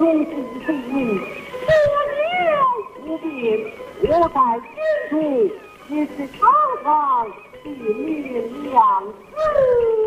中不是你，不必我在此处也是堂堂的名良子。